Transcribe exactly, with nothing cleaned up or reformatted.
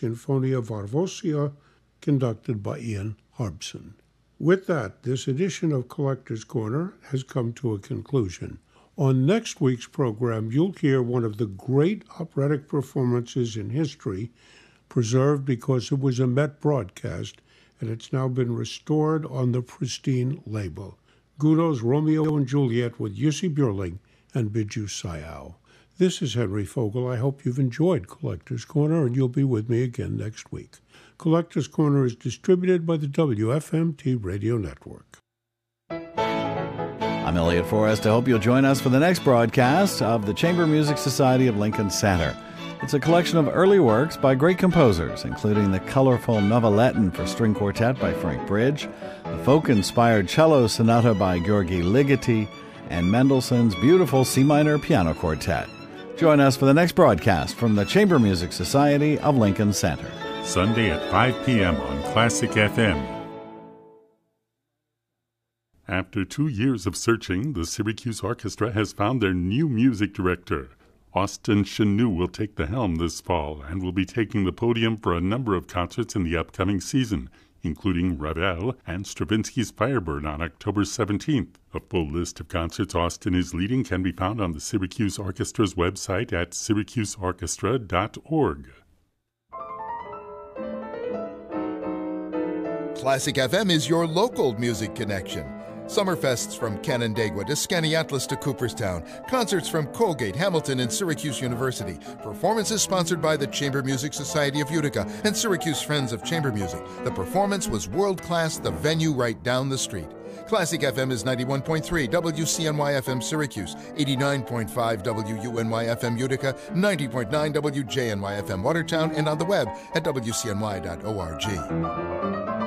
Sinfonia Varvosia, conducted by Ian Harbson. With that, this edition of Collector's Corner has come to a conclusion. On next week's program, you'll hear one of the great operatic performances in history, preserved because it was a Met broadcast, and it's now been restored on the pristine label. Gounod's Romeo and Juliet with Jussi Björling and Biju Sayao. This is Henry Fogel. I hope you've enjoyed Collector's Corner, and you'll be with me again next week. Collector's Corner is distributed by the W F M T Radio Network. I'm Elliot Forrest. I hope you'll join us for the next broadcast of the Chamber Music Society of Lincoln Center. It's a collection of early works by great composers, including the colorful Noveletton for string quartet by Frank Bridge, the folk-inspired cello sonata by György Ligeti, and Mendelssohn's beautiful C minor piano quartet. Join us for the next broadcast from the Chamber Music Society of Lincoln Center. Sunday at five p.m. on Classic F M. After two years of searching, the Syracuse Orchestra has found their new music director. Austin Chanou will take the helm this fall and will be taking the podium for a number of concerts in the upcoming season, including Ravel and Stravinsky's Firebird on October seventeenth. A full list of concerts Austin is leading can be found on the Syracuse Orchestra's website at syracuse orchestra dot org. Classic F M is your local music connection. Summerfests from Canandaigua to Skaneateles to Cooperstown, concerts from Colgate, Hamilton, and Syracuse University, performances sponsored by the Chamber Music Society of Utica and Syracuse Friends of Chamber Music. The performance was world-class, the venue right down the street. Classic F M is ninety-one point three W C N Y F M Syracuse, eighty-nine point five W U N Y F M Utica, ninety point nine W J N Y F M Watertown, and on the web at W C N Y dot org.